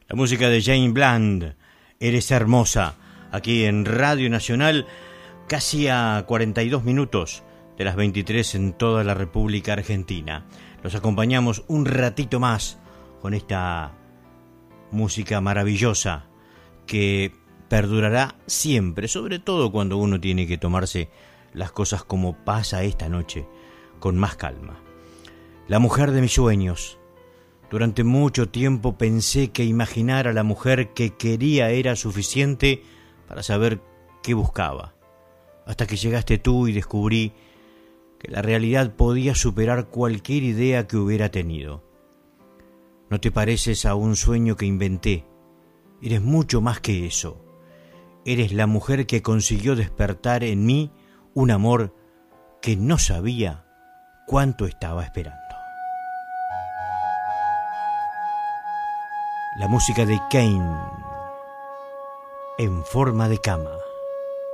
La música de Jane Bland, Eres hermosa, aquí en Radio Nacional, casi a 42 minutos de las 23 en toda la República Argentina. Los acompañamos un ratito más con esta música maravillosa que perdurará siempre, sobre todo cuando uno tiene que tomarse las cosas como pasa esta noche, con más calma. La mujer de mis sueños. Durante mucho tiempo pensé que imaginar a la mujer que quería era suficiente para saber qué buscaba, hasta que llegaste tú y descubrí que la realidad podía superar cualquier idea que hubiera tenido. No te pareces a un sueño que inventé, eres mucho más que eso. Eres la mujer que consiguió despertar en mí un amor que no sabía cuánto estaba esperando. La música de Kane, En forma de cama.